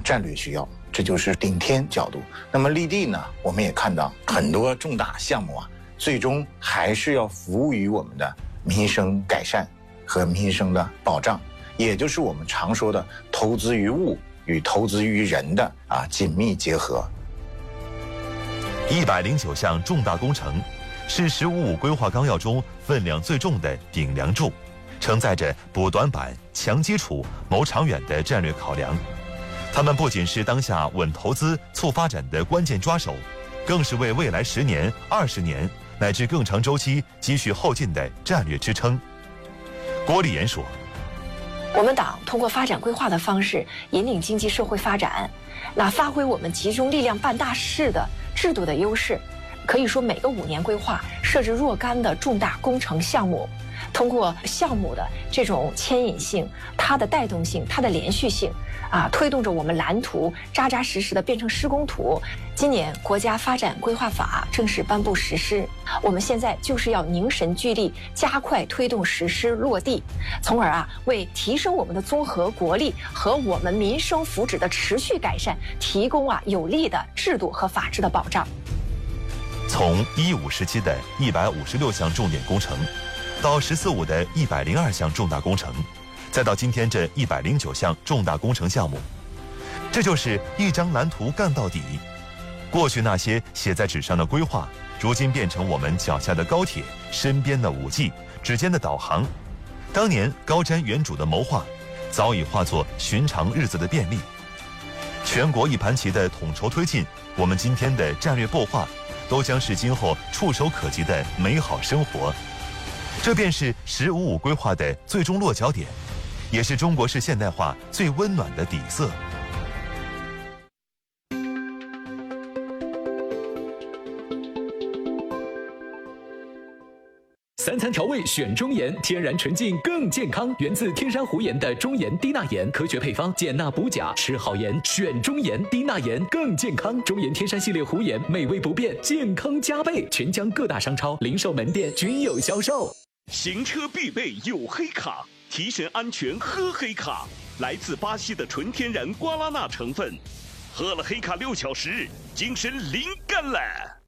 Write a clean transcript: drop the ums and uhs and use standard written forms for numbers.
战略需要，这就是顶天角度。那么立地呢，我们也看到很多重大项目最终还是要服务于我们的民生改善和民生的保障，也就是我们常说的投资于物与投资于人的紧密结合。 109项重大工程是“十五五”规划纲要中分量最重的顶梁柱，承载着补短板、强基础、谋长远的战略考量。它们不仅是当下稳投资、促发展的关键抓手，更是为未来10年、20年乃至更长周期积蓄后劲的战略支撑。郭立言说：“ 我们党通过发展规划的方式引领经济社会发展，发挥我们集中力量办大事的制度的优势。可以说，每个5年规划设置若干的重大工程项目，通过项目的这种牵引性、它的带动性、它的连续性，推动着我们蓝图扎扎实实的变成施工图。今年国家发展规划法正式颁布实施，我们现在就是要凝神聚力，加快推动实施落地，从而为提升我们的综合国力和我们民生福祉的持续改善提供有力的制度和法治的保障。” 从15时期的156项重点工程，到14·5的102项重大工程，再到今天这109项重大工程项目，这就是一张蓝图干到底。过去那些写在纸上的规划，如今变成我们脚下的高铁、身边的5G、指尖的导航。当年高瞻远瞩的谋划，早已化作寻常日子的便利。全国一盘棋的统筹推进，我们今天的战略擘画，都将是今后触手可及的美好生活。这便是“十五五”规划的最终落脚点，也是中国式现代化最温暖的底色。 3餐调味选中盐，天然纯净更健康，源自天山湖盐的中盐低钠盐，科学配方，减钠补钾，吃好盐选中盐，低钠盐更健康。中盐天山系列湖盐，美味不变，健康加倍，全疆各大商超、零售门店均有销售。 行车必备有黑卡，提神安全喝黑卡，来自巴西的纯天然瓜拉钠成分，喝了黑卡6小时，精神灵感了。